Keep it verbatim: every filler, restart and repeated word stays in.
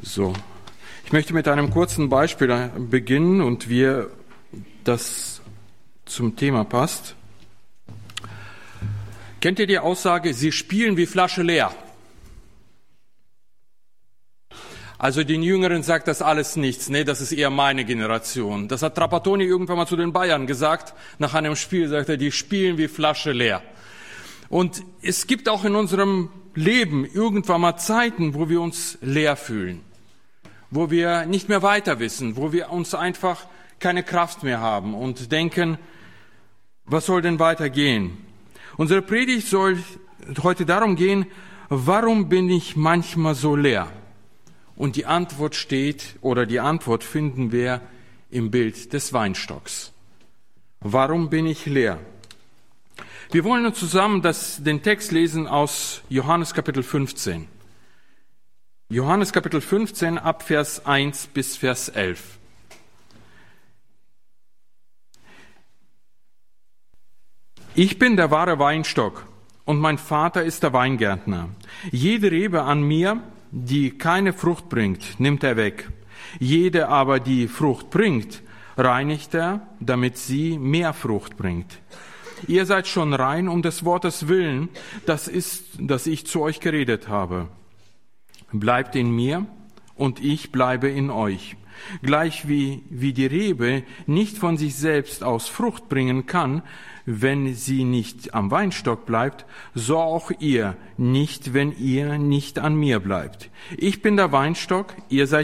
So, ich möchte mit einem kurzen Beispiel beginnen und wie das zum Thema passt. Kennt ihr die Aussage, sie spielen wie Flasche leer? Also den Jüngeren sagt das alles nichts, nee, das ist eher meine Generation. Das hat Trapattoni irgendwann mal zu den Bayern gesagt, nach einem Spiel sagt er, die spielen wie Flasche leer. Und es gibt auch in unserem Leben irgendwann mal Zeiten, wo wir uns leer fühlen, wo wir nicht mehr weiter wissen, wo wir uns einfach keine Kraft mehr haben und denken, was soll denn weitergehen? Unsere Predigt soll heute darum gehen, warum bin ich manchmal so leer? Und die Antwort steht, oder die Antwort finden wir im Bild des Weinstocks. Warum bin ich leer? Wir wollen uns zusammen das, den Text lesen aus Johannes Kapitel fünfzehn. Johannes Kapitel fünfzehn ab Vers eins bis Vers elf. Ich bin der wahre Weinstock und mein Vater ist der Weingärtner. Jede Rebe an mir, die keine Frucht bringt, nimmt er weg. Jede aber, die Frucht bringt, reinigt er, damit sie mehr Frucht bringt. Ihr seid schon rein um des Wortes willen, das ist, dass ich zu euch geredet habe. Bleibt in mir und ich bleibe in euch. Gleich wie, wie die Rebe nicht von sich selbst aus Frucht bringen kann, wenn sie nicht am Weinstock bleibt, so auch ihr nicht, wenn ihr nicht an mir bleibt. Ich bin der Weinstock, ihr seid